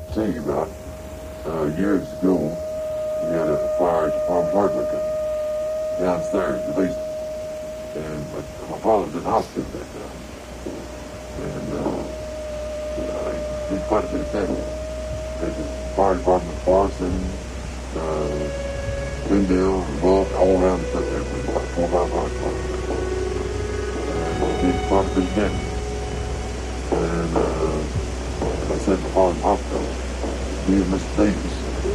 tell you about. Years ago, we had a fire at the farm apartment downstairs, the basement. And my father was in the hospital at that time. And he did quite a bit of damage. There's the fire department, Boston, Glendale, Bulk, all around the country. There was about 4 or 5 fire departments. And he did quite a bit of damage. And I said my father's hospital. Me and Mr. Davis